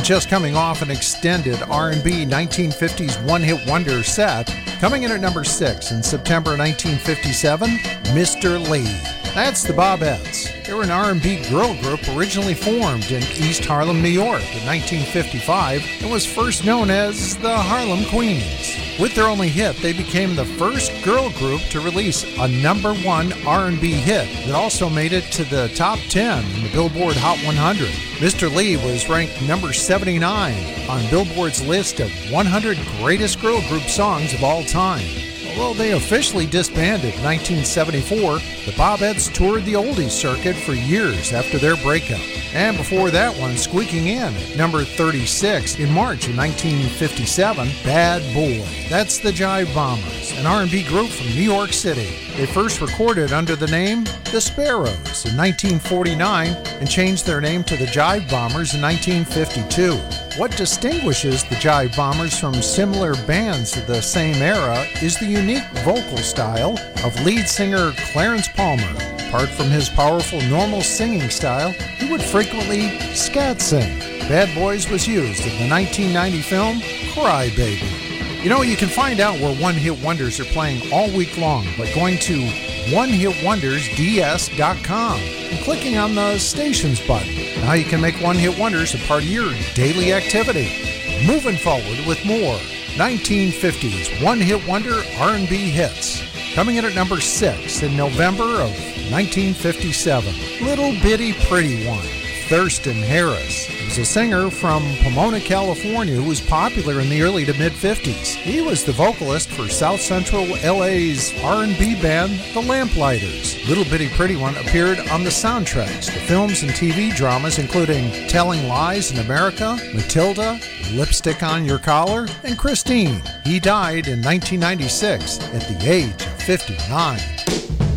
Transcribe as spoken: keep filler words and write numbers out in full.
just coming off an extended R and B nineteen fifties one-hit wonder set, coming in at number six in September nineteen fifty-seven, Mister Lee. That's the Bobettes. They were an R and B girl group originally formed in East Harlem, New York in nineteen fifty-five and was first known as the Harlem Queens. With their only hit, they became the first girl group to release a number one R and B hit that also made it to the top ten in the Billboard Hot one hundred. Mister Lee was ranked number seventy-nine on Billboard's list of one hundred greatest girl group songs of all time. Although they officially disbanded in nineteen seventy-four, the Bobettes toured the oldies circuit for years after their breakup. And before that one, squeaking in at number thirty-six in March of nineteen fifty-seven, Bad Boy. That's the Jive Bombers, an R and B group from New York City. They first recorded under the name The Sparrows in nineteen forty-nine and changed their name to the Jive Bombers in nineteen fifty-two. What distinguishes the Jive Bombers from similar bands of the same era is the unique vocal style of lead singer Clarence Palmer. Apart from his powerful normal singing style, he would frequently scat sing. Bad Boys was used in the nineteen ninety film Cry Baby. You know, you can find out where One Hit Wonders are playing all week long by going to one hit wonders d s dot com and clicking on the Stations button. Now you can make One Hit Wonders a part of your daily activity. Moving forward with more nineteen fifties One Hit Wonder R and B hits. Coming in at number six in November of nineteen fifty-seven, Little Bitty Pretty One, Thurston Harris. He was a singer from Pomona, California, who was popular in the early to mid-fifties. He was the vocalist for South Central L A's R and B band, The Lamplighters. Little Bitty Pretty One appeared on the soundtracks to films and T V dramas including Telling Lies in America, Matilda, Lipstick on Your Collar, and Christine. He died in nineteen ninety-six at the age of fifty-nine.